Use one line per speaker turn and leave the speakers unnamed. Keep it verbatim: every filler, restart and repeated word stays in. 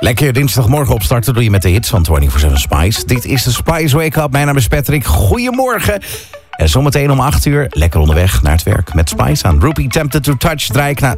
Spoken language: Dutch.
Lekker dinsdagmorgen opstarten doe je met de hits van vierentwintig zeven Spice. Dit is de Spice Wake Up. Mijn naam is Patrick. Goedemorgen. En zometeen om acht uur lekker onderweg naar het werk met Spice aan. Ruby Tempted to Touch draai ik na